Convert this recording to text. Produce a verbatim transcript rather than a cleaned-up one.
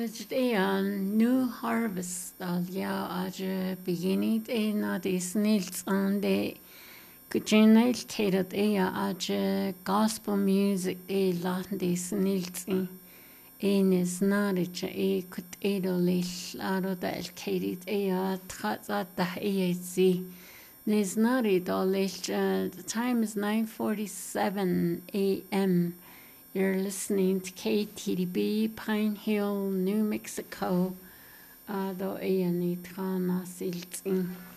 Today on New Harvest Alia Aja beginning a na de snails on the Kujinal Tated Ea Aja gospel music a lot de snails in in is knowledge a could edolish aro del Katie Ea Tata da A Z. Nis nari dolish the time is nine forty seven A M. You're listening to K T D B, Pine Hill, New Mexico. Uh, do e ni trana silting.